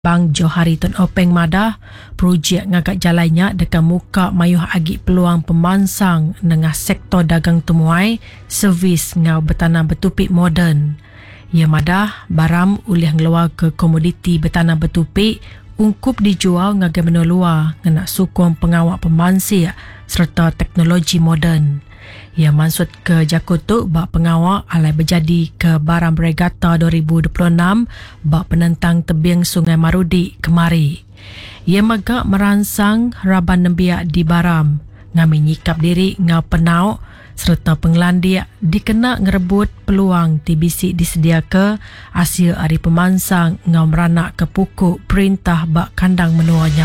Bang Johari Tun Openg Madah, projek ngagak jalannya dekat muka mayuh agi peluang pemansang dengan sektor dagang temuai, servis ngau bertanam bertupik moden. Ia madah baram ulih ngeluar ke komoditi bertanam bertupik ungkup dijual ngagai menua luar ngena sukong pengawak pemansir serta teknologi moden. Ia maksud ke Jakutuk bak pengawak alai berjadi ke Baram Regatta 2026 bak penentang tebing Sungai Marudi kemari. Ia megak merangsang raban nembiak di Baram, ngami nyikap diri ngau penauk serta penglandiak dikena ngerebut peluang TBC disedia ke hasil hari pemansang ngau meranak ke pukuk perintah bak kandang menuanya.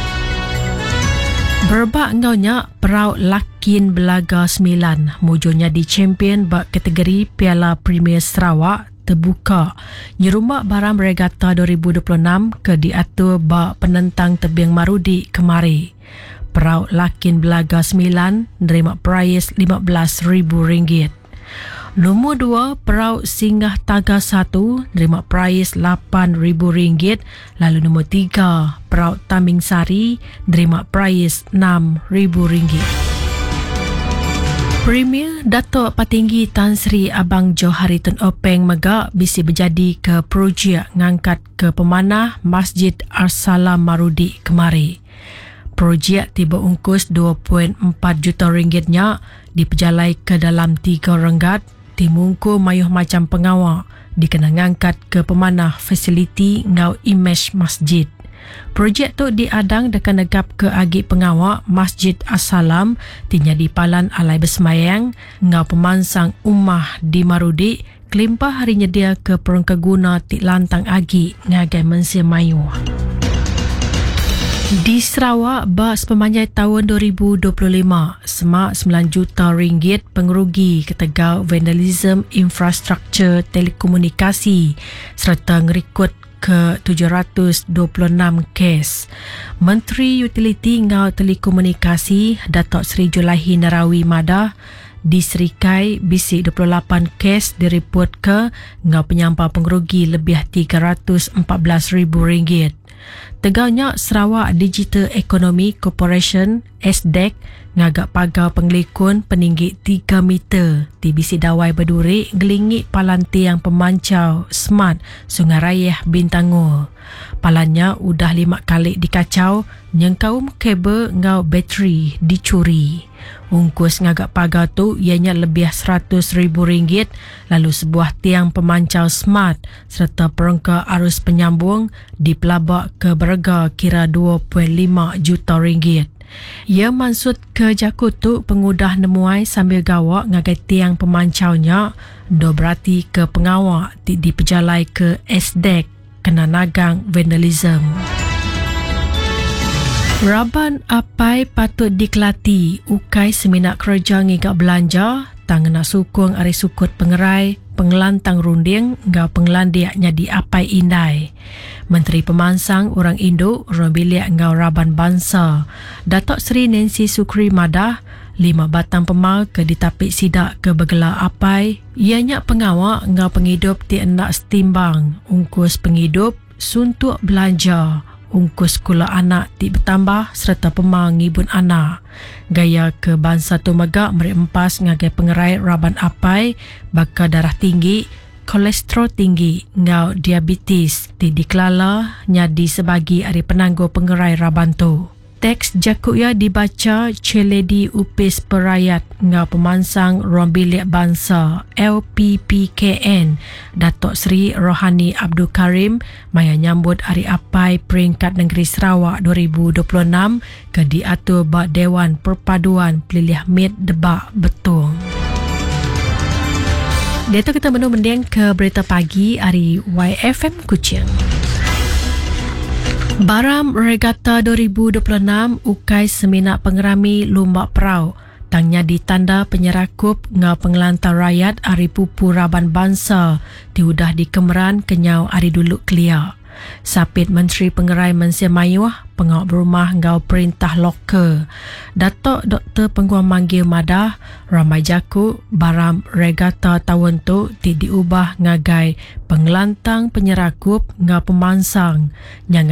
Berbak ngaunya Perauk Lakin Belaga 9 mujurnya di champion bak kategori Piala Premier Sarawak terbuka nyerumak Baram Regatta 2026 ke diatur bak penentang tebing Marudi kemari. Perauk Lakin Belaga 9 nerima prize RM15,000. Nombor 2, Perauk Singgah Taga 1 nerima prize RM8,000. Lalu nombor 3, Perauk Taming Sari nerima prize RM6,000. Premier Datuk Patinggi Tan Sri Abang Johari Tun Openg megak bisi berjadi ke projek ngangkat ke pemanah Masjid Ar-Salam Marudi kemari. Projek tiba ungkus RM2.4 juta diperjalai ke dalam 3 renggat timungku mayuh macam pengawak dikena ngangkat ke pemanah fasiliti ngau imej masjid. Projek tu diadang dekat negap ke agi pengawak Masjid As-Salam tinya di palan alai bersemayang ngau pemansang ummah di Marudi kelimpah hari nyedia ke perangka guna tik lantang agi ngagai mensia mayuh. Di Sarawak, bas pemanjai tahun 2025, semak RM9 juta pengerugi ketegak vandalism infrastruktur telekomunikasi serta ngerikut ke 726 kes. Menteri Utiliti ngau Telekomunikasi Datuk Seri Julaihi Narawi Madah di Serikai bisi 28 kes direport ke ngau penyampah pengerugi lebih RM314,000. Tegaknya Sarawak Digital Economy Corporation SDEC ngagak pagar pengelikun peninggi 3 meter TBC Dawai Berduri ngelingi palan tiang pemancau smart Sungai Rayah Bintangul. Palannya udah 5 kali dikacau, nyengkaum kabel ngau bateri dicuri. Ungkus ngagak pagar tu ianya lebih RM100,000 lalu sebuah tiang pemancau smart serta perangka arus penyambung dipelabak ke berharga kira RM2.5 juta. Ia maksud ke Jakutuk pengudah nemuai sambil gawak ngagai tiang pemancaunya do berarti ke pengawak diperjalai ke SDEC kena nagang vandalism. Raban apai patut dikelati ukai seminat kerja ngigak belanja tangena sukung ari sukut pengerai pengelantang runding ngau penglandiaknya di apai indai. Menteri Pemansang Orang Induk Rombiliak ngau Raban Bangsa Datuk Seri Nancy Sukri Madah 5 batang pemal ke ditapik sidak ke bergelar apai ianya pengawak ngau penghidup ti enak setimbang ungkus penghidup suntuk belanja ungkus sekolah anak ti bertambah serta pemal ngibun anak. Gaya ke bangsa tu megak merempas ngagai pengerai raban apai bakal darah tinggi, kolesterol tinggi, ngau diabetes ti dikelala nyadi sebagi ari penangguh pengerai raban tu. Teks Jakuya dibaca Celedi Upis Perayat ngau pemansang Rombiliak Bangsa LPPKN Datuk Seri Rohani Abdul Karim maya nyambut hari apai peringkat negeri Sarawak 2026 ke diatur bak Dewan Perpaduan Pelilih Mit Debak Betung. Dia tu kita mending ke berita pagi hari YFM Kuching. Baram Regatta 2026 ukai seminat pengerami lumba perauk tangnya ditanda penyerakup ngau pengelantar rakyat hari pupu Raban Bangsa diudah di Kemeran kenyau hari dulu kelia. Sapit Menteri Pengerai Malaysia Mayuah, pengawal berumah ngau perintah lokal. Datuk Dr. Pengguam Manggil Madah, ramai jaku baram regata tahun tu diubah ngagai pengelantang penyerakup ngau pemansang. Yang